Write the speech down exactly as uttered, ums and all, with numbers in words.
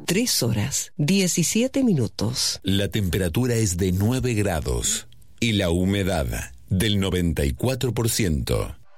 tres horas, diecisiete minutos. La temperatura es de nueve grados y la humedad del noventa y cuatro por ciento.